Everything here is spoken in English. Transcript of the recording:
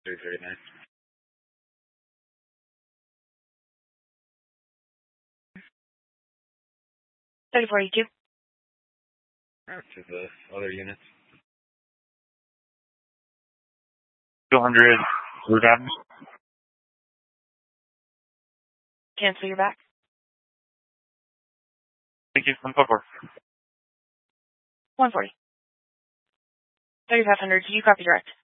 339. 3042. To the other units. 200. Route Avenue. Cancel your back. Thank you. 144. 140. 3500. Do you copy direct?